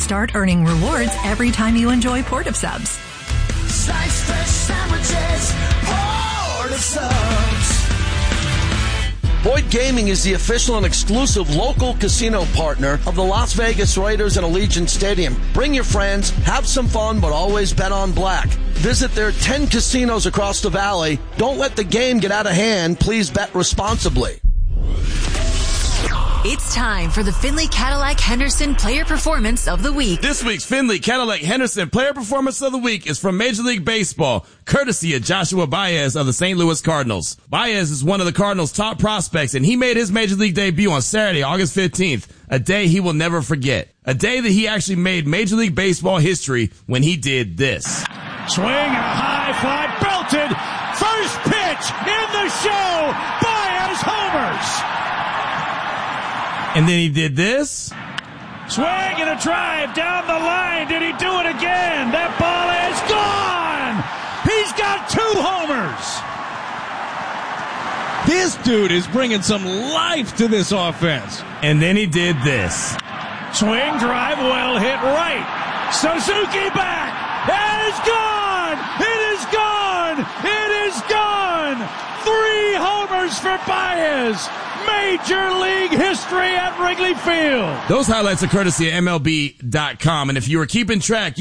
Start earning rewards every time you enjoy Port of Subs. Sliced fresh sandwiches, Port of Subs. Boyd Gaming is the official and exclusive local casino partner of the Las Vegas Raiders and Allegiant Stadium. Bring your friends, have some fun, but always bet on black. Visit their 10 casinos across the valley. Don't let the game get out of hand. Please bet responsibly. It's time for the Findlay Cadillac Henderson Player Performance of the Week. This week's Findlay Cadillac Henderson Player Performance of the Week is from Major League Baseball, courtesy of Joshua Baez of the St. Louis Cardinals. Baez is one of the Cardinals' top prospects, and he made his Major League debut on Saturday, August 15th, a day he will never forget. A day that he actually made Major League Baseball history when he did this. Swing and a high fly, belted, first pitch in the show, Baez homers. And then he did this. Swing and a drive down the line. Did he do it again? That ball is gone. He's got 2 homers. This dude is bringing some life to this offense. And then he did this. Swing, drive, well hit right. Suzuki back. It is gone. It is gone. It is gone. 3 homers for Baez. Major League history at Wrigley Field. Those highlights are courtesy of MLB.com. And if you were keeping track,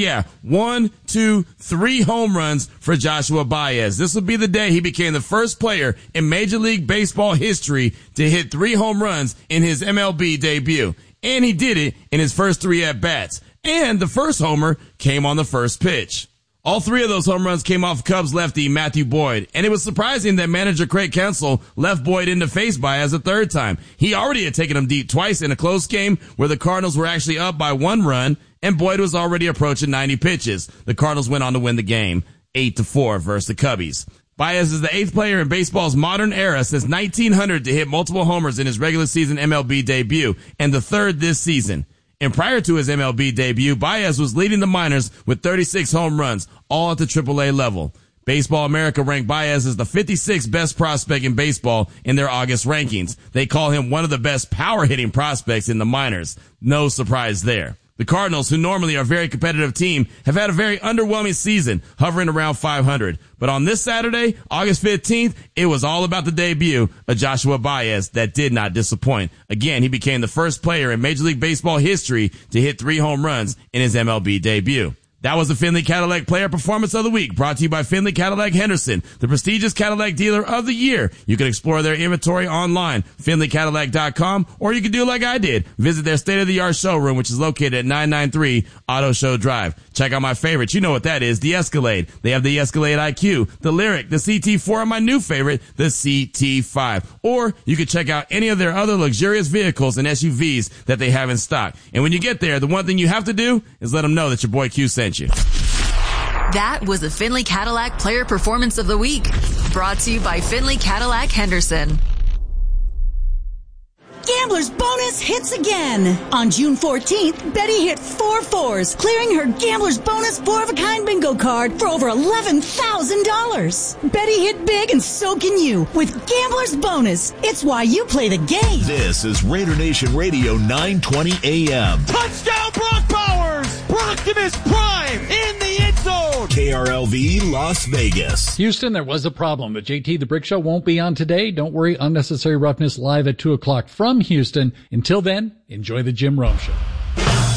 1, 2, 3 home runs for Joshua Baez. This would be the day he became the first player in Major League Baseball history to hit 3 home runs in his MLB debut. And he did it in his first 3 at-bats. And the first homer came on the first pitch. All 3 of those home runs came off Cubs lefty Matthew Boyd, and it was surprising that manager Craig Counsell left Boyd in to face Baez a 3rd time. He already had taken him deep twice in a close game where the Cardinals were actually up by 1 run, and Boyd was already approaching 90 pitches. The Cardinals went on to win the game 8-4 versus the Cubbies. Baez is the 8th player in baseball's modern era since 1900 to hit multiple homers in his regular season MLB debut, and the 3rd this season. And prior to his MLB debut, Baez was leading the minors with 36 home runs, all at the AAA level. Baseball America ranked Baez as the 56th best prospect in baseball in their August rankings. They call him one of the best power-hitting prospects in the minors. No surprise there. The Cardinals, who normally are a very competitive team, have had a very underwhelming season, hovering around 500. But on this Saturday, August 15th, it was all about the debut of Joshua Baez that did not disappoint. Again, he became the first player in Major League Baseball history to hit 3 home runs in his MLB debut. That was the Findlay Cadillac Player Performance of the Week, brought to you by Findlay Cadillac Henderson, the prestigious Cadillac dealer of the year. You can explore their inventory online, FindlayCadillac.com, or you can do like I did. Visit their state-of-the-art showroom, which is located at 993 Auto Show Drive. Check out my favorite. You know what that is, the Escalade. They have the Escalade IQ, the Lyriq, the CT4, and my new favorite, the CT5. Or you can check out any of their other luxurious vehicles and SUVs that they have in stock. And when you get there, the one thing you have to do is let them know that your boy Q sent you. That was the Findlay Cadillac Player Performance of the Week, brought to you by Findlay Cadillac Henderson. Gambler's Bonus hits again. On June 14th, Betty hit 4 fours, clearing her Gambler's Bonus 4-of-a-kind bingo card for over $11,000. Betty hit big, and so can you with Gambler's Bonus. It's why you play the game. This is Raider Nation Radio 920 AM. Touchdown, Brock Bowers! Optimus Prime in the end zone! KRLV Las Vegas. Houston, there was a problem, but JT the Brick Show won't be on today. Don't worry, Unnecessary Roughness live at 2 o'clock from Houston. Until then, enjoy the Jim Rome Show.